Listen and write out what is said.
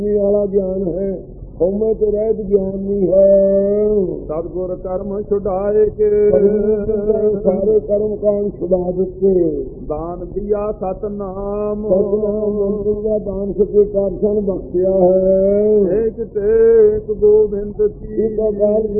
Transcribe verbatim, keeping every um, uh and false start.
वाला ज्ञान है, हमें तो रहत ज्ञान नहीं है। सतगुर कर्म छुड़ाए के सारे कर्म कांड छुड़ा देते। दान दिया सतनाम सतनाम मंत्र का दान सके दर्शन बख्शिया है। एक टेक गोविंद की इस अकाल